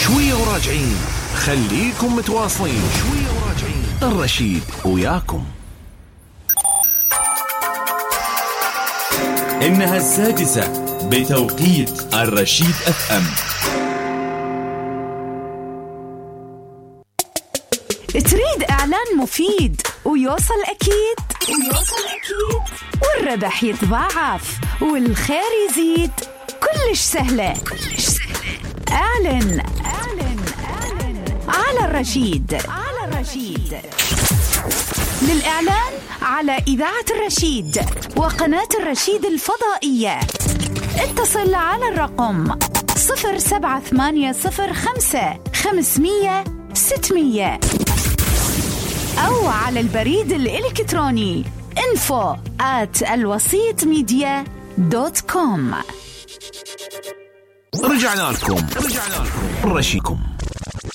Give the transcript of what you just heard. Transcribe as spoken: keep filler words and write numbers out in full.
شوية وراجعين، خليكم متواصلين. شوية وراجعين، الرشيد وياكم. إنها السادسة بتوقيت الرشيد أف أم. تريد إعلان مفيد ويوصل أكيد ويوصل أكيد والربح يتضاعف والخير يزيد؟ كلش سهلة كلش سهلة. أعلن أعلن أعلن على الرشيد على الرشيد. للإعلان على إذاعة الرشيد وقناة الرشيد الفضائية اتصل على الرقم صفر سبعة ثمانية صفر خمسة خمسمية ستمية أو على البريد الإلكتروني info at الوسيط ميديا دوت كوم. رجعنا لكم رجعنا لكم رشيكم.